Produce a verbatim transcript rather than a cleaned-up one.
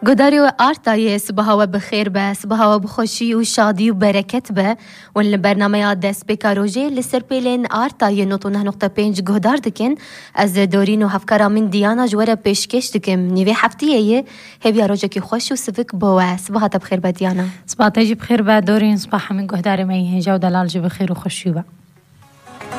گداری و آرتای صبح و بخیر به صبح و بخوشی و شادی و برکت به ون برنامه دست بکاروجه لسر پیلین آرتای نوتونه نقطه پنج گدار دکن از دورین و هفکارا من دیانا جوره پیشکش دکم نیوه هفتیه هبیا روزه که خوش و سفک با صبح تا بخیر به دیانا صبح تجی بخیر به دورین صبح همین گدار می هجا و دلال جو بخیر و خوشی با